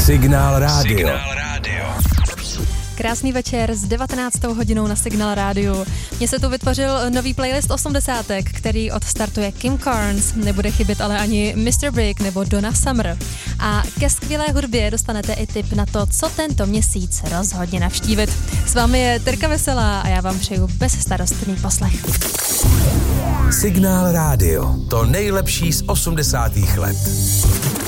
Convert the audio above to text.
Signál Rádio. Krásný večer s 19. hodinou na Signál Rádiu. Mně se tu vytvořil nový playlist 80, který odstartuje Kim Carnes, nebude chybět ale ani Mr. Big nebo Donna Summer. A ke skvělé hudbě dostanete i tip na to, co tento měsíc rozhodně navštívit. S vámi je Terka Veselá a já vám přeju bezstarostný poslech. Signál Rádio, to nejlepší z 80. let.